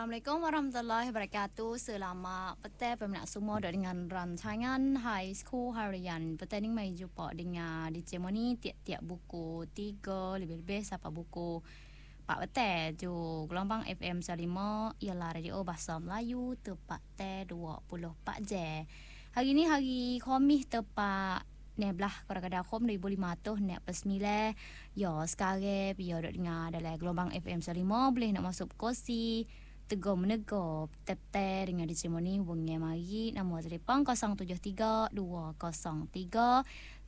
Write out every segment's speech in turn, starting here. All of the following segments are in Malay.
Assalamualaikum warahmatullahi wabarakatuh. Selamat petang peminat semua dengan rancangan High School Harian. Petang ini mai jumpa dengan DJ Moni tiap-tiap buku 3 lebih-lebih sampai buku 4 petang. Jo gelombang FM 95 ialah radio bahasa Melayu tepat 24 jam. Hari ni hari Khamis tepat Neblah kadang-kadang Khom 2005 nek plus 9. Ya sekarang biar duk dengar dalam gelombang FM 95 boleh nak masuk kosi Tegur Menegor Tep-tep dengan disimoni hubungi mari nombor telefon 073 203 583.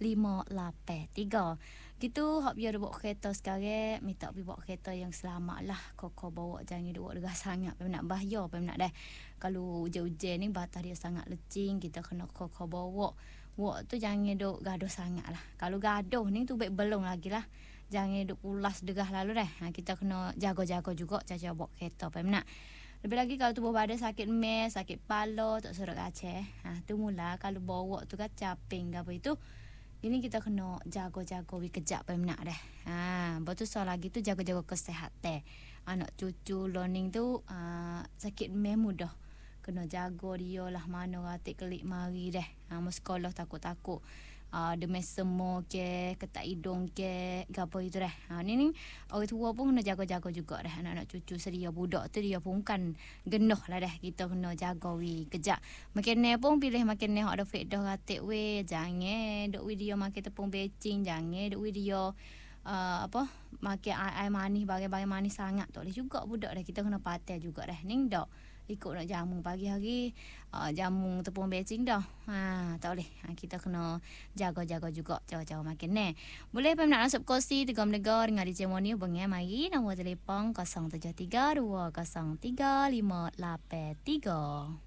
Gitu hak biar bawa kereta sekarang minta pergi bawa kereta yang selamat lah. Kau bawa jangan duk deras sangat nak bahaya nak dah. Kalau hujan-hujan ni batas dia sangat lecing, kita kena kau bawa. Wak tu jangan duk gaduh sangat lah. Kalau gaduh ni tu baik belum lagi lah. Jangan duk pulas degah lalu dah. Kita kena jaga-jaga juga cara bawa kereta. Nak? Lebih lagi kalau tubuh badan sakit mes, sakit kepala, tak serak kacau. Tu mula kalau bawa tu kan caping ke apa itu. Ini kita kena jaga-jaga kejap nak dah. Betul soal lagi tu jaga-jaga kesihatan. Anak cucu learning tu sakit mes mudah. Kena jaga dia lah mana ratik kelik mari dah. Mau sekolah takut-takut. Demam semua ke, ketak hidung ke, apa itu dah. Ni orang tua pun kena jaga-jaga juga dah. Anak-anak cucu sedia budak tu dia pun kan genuh lah dah. Kita kena jaga kejap. Makin ni pun pilih makin ni ada faedah ratik we. Jangan duk video makin tepung becing, jangan duk video makan air manis, bagai-bagai manis sangat tak boleh juga budak dah. Kita kena patai juga dah. Ni dak ikut nak jamu pagi hari jamu tepung becing dah. Tak boleh. Kita kena jaga-jaga juga cara-cara makan ni. Boleh pun nak masuk kursi Tegur Menegor dengan DJ Moni hubungi mari nombor telefon 073 203 583.